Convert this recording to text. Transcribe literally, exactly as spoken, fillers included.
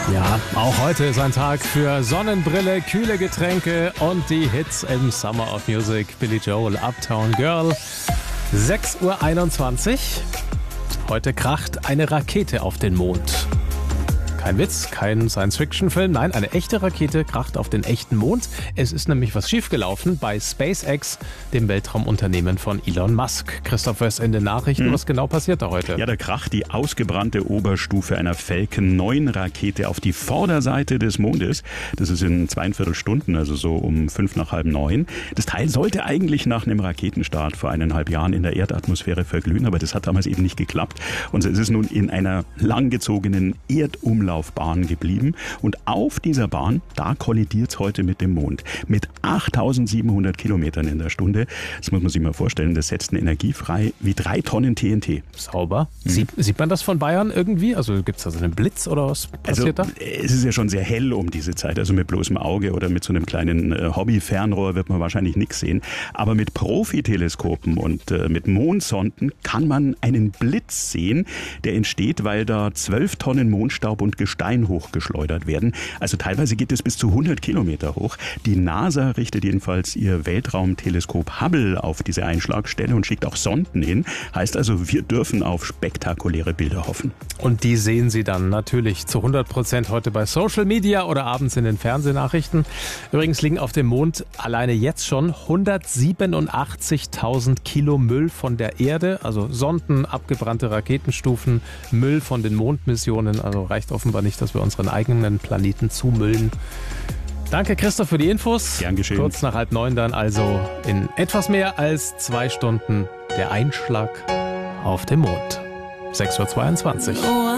Ja, auch heute ist ein Tag für Sonnenbrille, kühle Getränke und die Hits im Summer of Music. Billy Joel, Uptown Girl. sechs Uhr einundzwanzig. Heute kracht eine Rakete auf den Mond. Kein Witz, kein Science-Fiction-Film, nein, eine echte Rakete kracht auf den echten Mond. Es ist nämlich was schiefgelaufen bei SpaceX, dem Weltraumunternehmen von Elon Musk. Christoph, was in den Nachrichten, hm. was genau passiert da heute? Ja, da kracht die ausgebrannte Oberstufe einer Falcon neun Rakete auf die Vorderseite des Mondes. Das ist in zweieinviertel Stunden, also so um fünf nach halb neun. Das Teil sollte eigentlich nach einem Raketenstart vor eineinhalb Jahren in der Erdatmosphäre verglühen, aber das hat damals eben nicht geklappt. Und es ist nun in einer langgezogenen Erdumlaufbahn Bahn geblieben und auf dieser Bahn, da kollidiert es heute mit dem Mond. Mit achttausendsiebenhundert Kilometern in der Stunde. Das muss man sich mal vorstellen, das setzt eine Energie frei wie drei Tonnen T N T. Sauber. Mhm. Sieht, sieht man das von Bayern irgendwie? Also gibt es da so einen Blitz oder was passiert also, da? Es ist ja schon sehr hell um diese Zeit, also mit bloßem Auge oder mit so einem kleinen äh, Hobby-Fernrohr wird man wahrscheinlich nichts sehen. Aber mit Profiteleskopen und äh, mit Mondsonden kann man einen Blitz sehen, der entsteht, weil da zwölf Tonnen Mondstaub und Gestein hochgeschleudert werden. Also teilweise geht es bis zu hundert Kilometer hoch. Die NASA richtet jedenfalls ihr Weltraumteleskop Hubble auf diese Einschlagstelle und schickt auch Sonden hin. Heißt also, wir dürfen auf spektakuläre Bilder hoffen. Und die sehen Sie dann natürlich zu hundert Prozent heute bei Social Media oder abends in den Fernsehnachrichten. Übrigens liegen auf dem Mond alleine jetzt schon hundertsiebenundachtzigtausend Kilo Müll von der Erde, also Sonden, abgebrannte Raketenstufen, Müll von den Mondmissionen. Also reicht offenbar nicht, dass wir unseren eigenen Planeten zumüllen. Danke, Christoph, für die Infos. Gern geschehen. Kurz nach halb neun dann also in etwas mehr als zwei Stunden der Einschlag auf dem Mond. sechs Uhr zweiundzwanzig.